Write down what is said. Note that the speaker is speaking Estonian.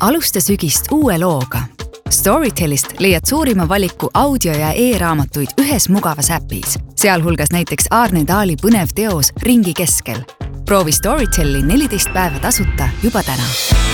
Alusta sügist uue looga. Storytelist leiad suurima valiku audio- ja e-raamatuid ühes mugavas äpis, sealhulgas näiteks Aarne Taali põnev teos Ringi keskel. Proovi Storyteli 14 päeva tasuta juba täna.